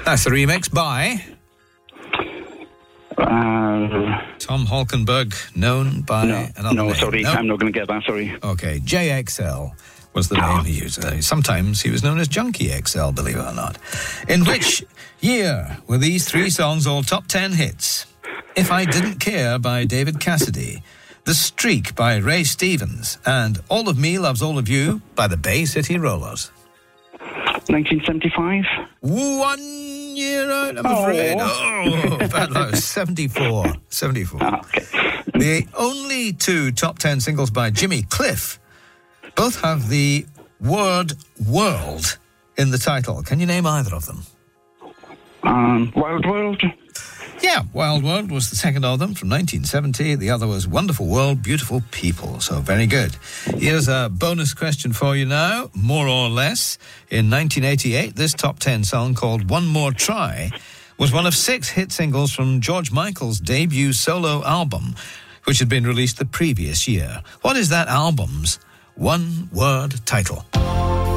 That's the remix by Tom Holkenberg, known by another name. Sorry, I'm not going to get that, sorry. Okay, JXL was the name he used. Sometimes he was known as Junkie XL, believe it or not. In which year were these three songs all top 10 hits? If I Didn't Care by David Cassidy, The Streak by Ray Stevens, and All of Me Loves All of You by the Bay City Rollers. 1975? 1 year out, I'm afraid. Oh, bad luck. 74. 74. Okay. The only two top 10 singles by Jimmy Cliff both have the word world in the title. Can you name either of them? Wild World? Yeah, Wild World was the second of them from 1970. The other was Wonderful World, Beautiful People. So very good. Here's a bonus question for you now, more or less. In 1988, this top 10 song called One More Try was one of 6 hit singles from George Michael's debut solo album, which had been released the previous year. What is that album's one-word title?